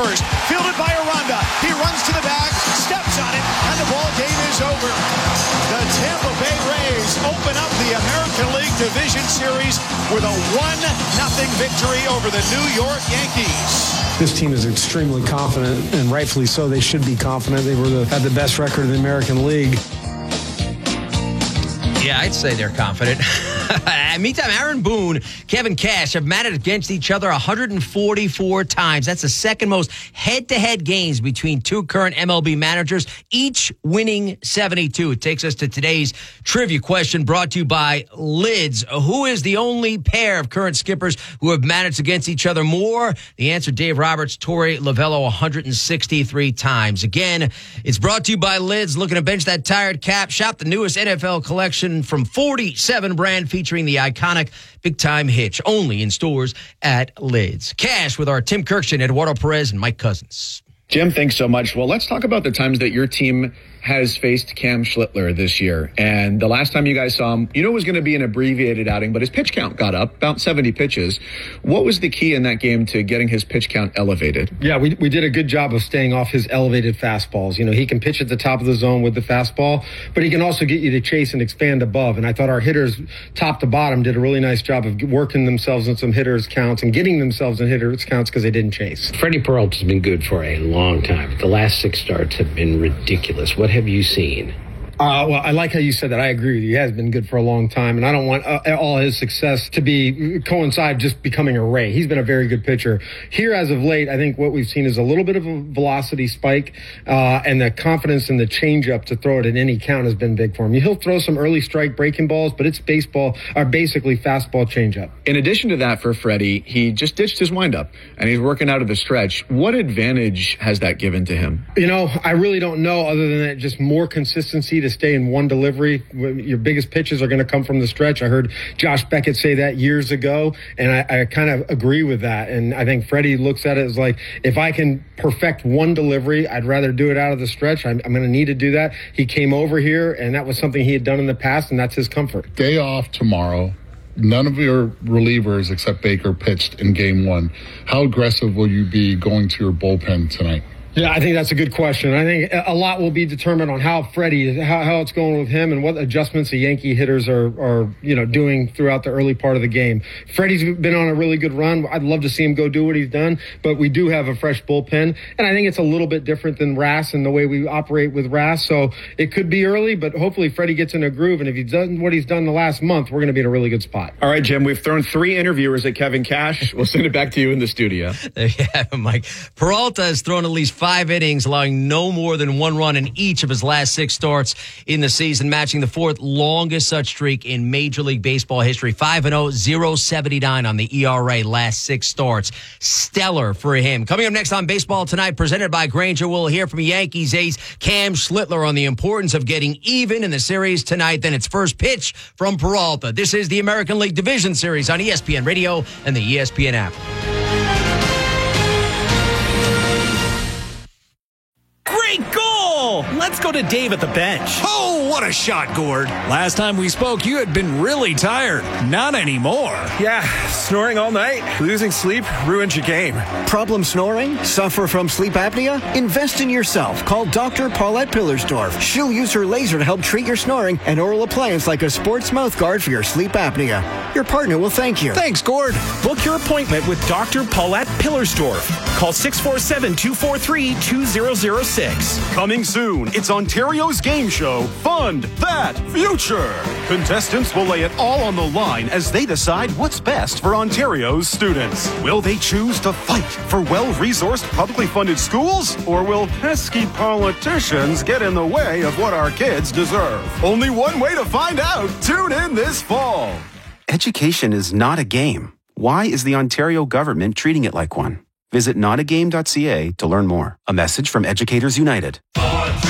first. Fielded by Aranda. He runs to the bag, steps on it, and the ball game is over. The Tampa Bay Rays open up the American League Division Series with a 1-0 victory over the New York Yankees. This team is extremely confident, and rightfully so. They should be confident. They had the best record in the American League. Yeah, I'd say they're confident. Meantime, Aaron Boone, Kevin Cash have matched against each other 144 times. That's the second most head-to-head games between two current MLB managers, each winning 72. It takes us to today's trivia question brought to you by Lids. Who is the only pair of current skippers who have managed against each other more? The answer, Dave Roberts, Torey Lovullo, 163 times. Again, it's brought to you by Lids. Looking to bench that tired cap? Shop the newest NFL collection from 47 brand featuring the iconic Big Time Hitch, only in stores at Lids. Cash with our Tim Kirkshin, Eduardo Perez, and Mike Cousins. Jim, thanks so much. Well, let's talk about the times that your team has faced Cam Schlittler this year. And the last time you guys saw him, it was going to be an abbreviated outing, but his pitch count got up, about 70 pitches. What was the key in that game to getting his pitch count elevated? Yeah, we did a good job of staying off his elevated fastballs. He can pitch at the top of the zone with the fastball, but he can also get you to chase and expand above. And I thought our hitters, top to bottom, did a really nice job of working themselves in some hitters counts and getting themselves in hitters counts because they didn't chase. Freddie Peralta's been good for a long time. The last 6 starts have been ridiculous. What have you seen? Well, I like how you said that. I agree with you. He has been good for a long time, and I don't want all his success to coincide just becoming a Ray. He's been a very good pitcher. Here, as of late, I think what we've seen is a little bit of a velocity spike, and the confidence in the changeup to throw it at any count has been big for him. He'll throw some early strike breaking balls, but it's basically fastball changeup. In addition to that, for Freddie, he just ditched his windup, and he's working out of the stretch. What advantage has that given to him? I really don't know, other than that, just more consistency to stay in one delivery. Your biggest pitches are going to come from the stretch. I heard Josh Beckett say that years ago, and I kind of agree with that. And I think Freddie looks at it as like, if I can perfect one delivery, I'd rather do it out of the stretch. I'm going to need to do that. He came over here, and that was something he had done in the past, and that's his comfort. Day off tomorrow. None of your relievers except Baker pitched in game 1. How aggressive will you be going to your bullpen tonight? Yeah, I think that's a good question. I think a lot will be determined on how Freddie, how it's going with him, and what adjustments the Yankee hitters are doing throughout the early part of the game. Freddie's been on a really good run. I'd love to see him go do what he's done, but we do have a fresh bullpen, and I think it's a little bit different than Rass and the way we operate with Rass. So it could be early, but hopefully Freddie gets in a groove, and if he's done what he's done the last month, we're going to be in a really good spot. All right, Jim, we've thrown 3 interviewers at Kevin Cash. We'll send it back to you in the studio. Yeah, Mike. Peralta has thrown at least 5 innings, allowing no more than 1 run in each of his last 6 starts in the season, matching the 4th longest such streak in Major League Baseball history. 5-0, 0.79 on the ERA last 6 starts. Stellar for him. Coming up next on Baseball Tonight, presented by Grainger, we'll hear from Yankees ace Cam Schlittler on the importance of getting even in the series tonight. Then it's first pitch from Peralta. This is the American League Division Series on ESPN Radio and the ESPN app. Great goal! Let's go to Dave at the bench. Oh, what a shot, Gord. Last time we spoke, you had been really tired. Not anymore. Yeah, snoring all night. Losing sleep ruins your game. Problem snoring? Suffer from sleep apnea? Invest in yourself. Call Dr. Paulette Pillersdorf. She'll use her laser to help treat your snoring and oral appliance like a sports mouth guard for your sleep apnea. Your partner will thank you. Thanks, Gord. Book your appointment with Dr. Paulette Pillersdorf. Call 647-243-2006. Coming soon, it's Ontario's game show, Fund That Future. Contestants will lay it all on the line as they decide what's best for Ontario's students. Will they choose to fight for well-resourced, publicly funded schools? Or will pesky politicians get in the way of what our kids deserve? Only one way to find out. Tune in this fall. Education is not a game. Why is the Ontario government treating it like one? Visit notagame.ca to learn more. A message from Educators United.